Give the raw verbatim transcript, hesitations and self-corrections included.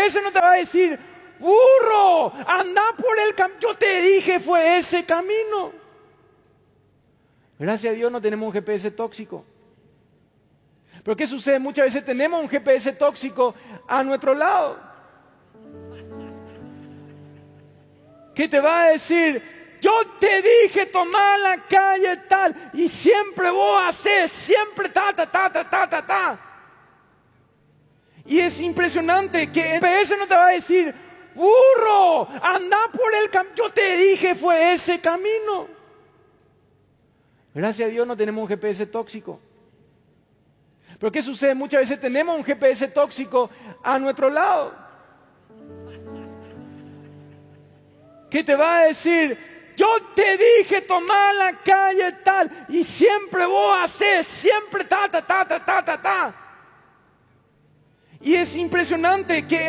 ese no te va a decir, burro, anda por el camino. Yo te dije, fue ese camino. Gracias a Dios no tenemos un G P S tóxico. Pero ¿qué sucede? Muchas veces tenemos un G P S tóxico a nuestro lado, que te va a decir, yo te dije tomar la calle tal, y siempre vos haces, siempre ta, ta, ta, ta, ta, ta, ta. Y es impresionante que el G P S no te va a decir, burro, anda por el camino. Yo te dije, fue ese camino. Gracias a Dios no tenemos un G P S tóxico. Pero ¿qué sucede? Muchas veces tenemos un G P S tóxico a nuestro lado, que te va a decir, yo te dije tomar la calle tal, y siempre vos haces, siempre ta, ta, ta, ta, ta, ta, ta. Y es impresionante que